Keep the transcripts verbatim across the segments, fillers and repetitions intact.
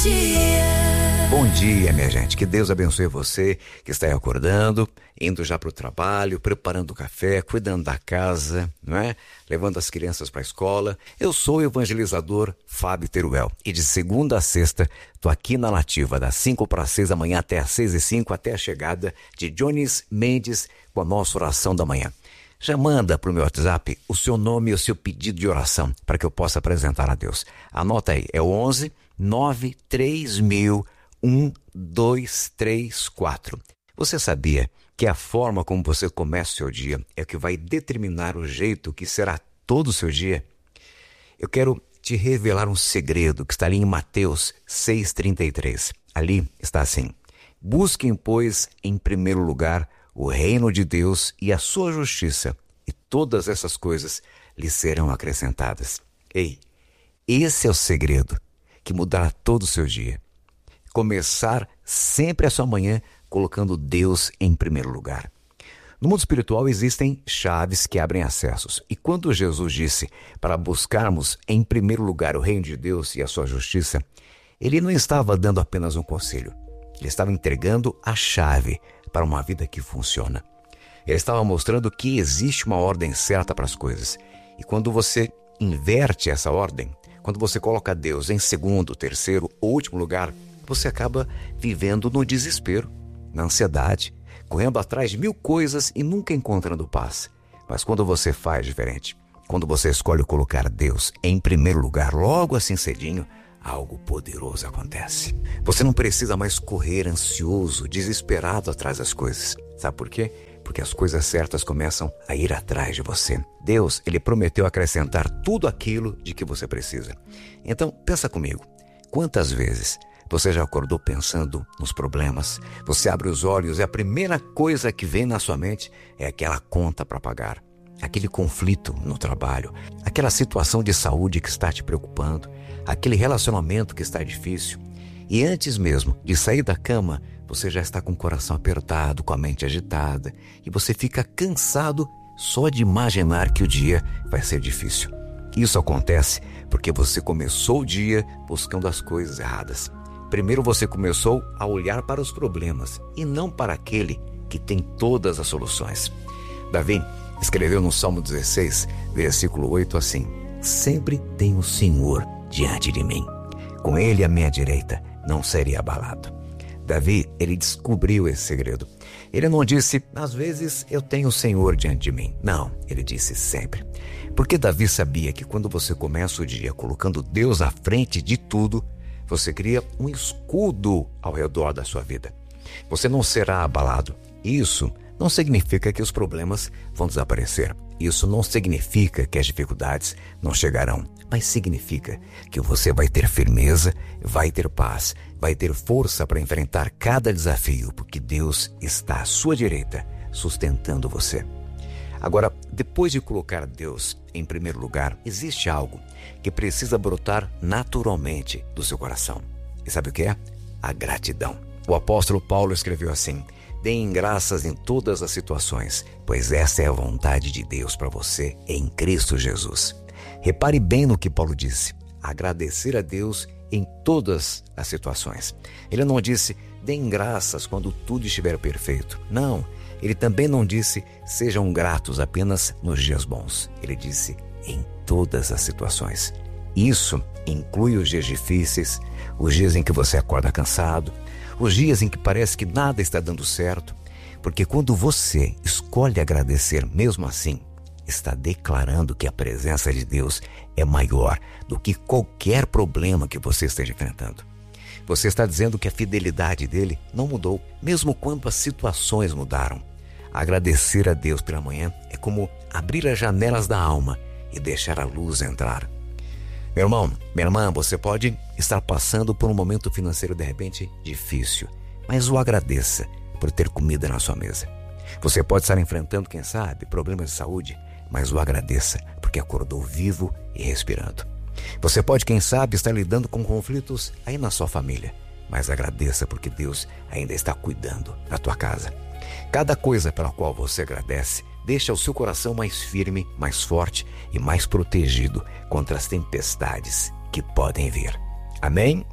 dia. Bom dia, minha gente. Que Deus abençoe você que está aí acordando, indo já para o trabalho, preparando o café, cuidando da casa, não é? Levando as crianças para a escola. Eu sou o evangelizador Fábio Teruel e de segunda a sexta estou aqui na Nativa, das cinco para as seis da manhã até as seis e cinco, até a chegada de Jones Mendes com a nossa oração da manhã. Já manda para o meu WhatsApp o seu nome e o seu pedido de oração para que eu possa apresentar a Deus. Anota aí, é o onze nove três mil um dois três quatro. Você sabia que a forma como você começa o seu dia é o que vai determinar o jeito que será todo o seu dia? Eu quero te revelar um segredo que está ali em Mateus seis, trinta e três. Ali está assim: busquem, pois, em primeiro lugar o reino de Deus e a sua justiça, e todas essas coisas lhe serão acrescentadas. Ei, esse é o segredo que mudará todo o seu dia. Começar sempre a sua manhã colocando Deus em primeiro lugar. No mundo espiritual existem chaves que abrem acessos. E quando Jesus disse para buscarmos em primeiro lugar o reino de Deus e a sua justiça, ele não estava dando apenas um conselho. Ele estava entregando a chave para uma vida que funciona. Ele estava mostrando que existe uma ordem certa para as coisas. E quando você inverte essa ordem, quando você coloca Deus em segundo, terceiro ou último lugar, você acaba vivendo no desespero, na ansiedade, correndo atrás de mil coisas e nunca encontrando paz. Mas quando você faz diferente, quando você escolhe colocar Deus em primeiro lugar, logo assim cedinho, algo poderoso acontece. Você não precisa mais correr ansioso, desesperado atrás das coisas. Sabe por quê? Porque as coisas certas começam a ir atrás de você. Deus, Ele prometeu acrescentar tudo aquilo de que você precisa. Então, pensa comigo. Quantas vezes você já acordou pensando nos problemas? Você abre os olhos e a primeira coisa que vem na sua mente é aquela conta para pagar, aquele conflito no trabalho, aquela situação de saúde que está te preocupando, aquele relacionamento que está difícil. E antes mesmo de sair da cama, você já está com o coração apertado, com a mente agitada, e você fica cansado só de imaginar que o dia vai ser difícil. Isso acontece porque você começou o dia buscando as coisas erradas. Primeiro você começou a olhar para os problemas e não para aquele que tem todas as soluções. Davi escreveu no Salmo dezesseis, versículo oito assim: sempre tem o Senhor diante de mim. Com Ele à minha direita, não serei abalado. Davi, ele descobriu esse segredo. Ele não disse, às vezes eu tenho o Senhor diante de mim. Não, ele disse sempre. Porque Davi sabia que quando você começa o dia colocando Deus à frente de tudo, você cria um escudo ao redor da sua vida. Você não será abalado. Isso não significa que os problemas vão desaparecer. Isso não significa que as dificuldades não chegarão. Mas significa que você vai ter firmeza, vai ter paz, vai ter força para enfrentar cada desafio, porque Deus está à sua direita, sustentando você. Agora, depois de colocar Deus em primeiro lugar, existe algo que precisa brotar naturalmente do seu coração. E sabe o que é? A gratidão. O apóstolo Paulo escreveu assim: deem graças em todas as situações, pois essa é a vontade de Deus para você em Cristo Jesus. Repare bem no que Paulo disse: agradecer a Deus em todas as situações. Ele não disse, deem graças quando tudo estiver perfeito. Não, ele também não disse, sejam gratos apenas nos dias bons. Ele disse, em todas as situações. Isso inclui os dias difíceis, os dias em que você acorda cansado, os dias em que parece que nada está dando certo. Porque quando você escolhe agradecer mesmo assim, está declarando que a presença de Deus é maior do que qualquer problema que você esteja enfrentando. Você está dizendo que a fidelidade dele não mudou, mesmo quando as situações mudaram. Agradecer a Deus pela manhã é como abrir as janelas da alma e deixar a luz entrar. Meu irmão, minha irmã, você pode estar passando por um momento financeiro de repente difícil, mas o agradeça por ter comida na sua mesa. Você pode estar enfrentando, quem sabe, problemas de saúde, mas o agradeça porque acordou vivo e respirando. Você pode, quem sabe, estar lidando com conflitos aí na sua família, mas agradeça porque Deus ainda está cuidando da tua casa. Cada coisa pela qual você agradece deixa o seu coração mais firme, mais forte e mais protegido contra as tempestades que podem vir. Amém?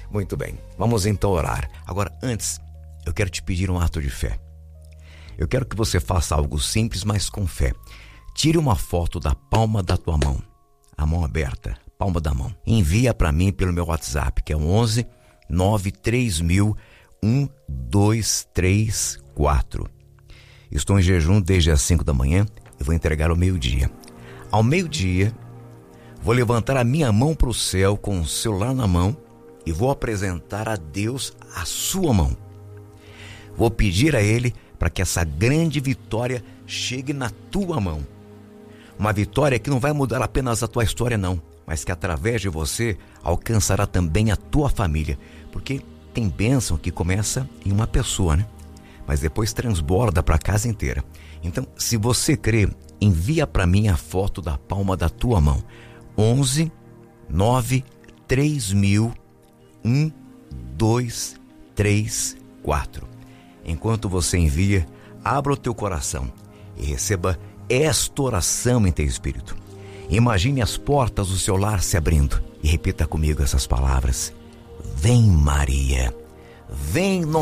Muito bem, vamos então orar. Agora, antes, eu quero te pedir um ato de fé. Eu quero que você faça algo simples, mas com fé. Tire uma foto da palma da tua mão, a mão aberta, palma da mão. Envia para mim pelo meu WhatsApp, que é onze nove três mil um dois três quatro. Estou em jejum desde as cinco da manhã e vou entregar ao meio-dia. Ao meio-dia, vou levantar a minha mão para o céu com o celular na mão e vou apresentar a Deus a sua mão. Vou pedir a Ele para que essa grande vitória chegue na tua mão. Uma vitória que não vai mudar apenas a tua história, não, mas que através de você alcançará também a tua família. Porque tem bênção que começa em uma pessoa, né? Mas depois transborda para a casa inteira. Então, se você crê, envia para mim a foto da palma da tua mão. onze nove três mil um dois três quatro. Enquanto você envia, abra o teu coração e receba esta oração em teu espírito. Imagine as portas do seu lar se abrindo e repita comigo essas palavras. Vem, Maria, vem,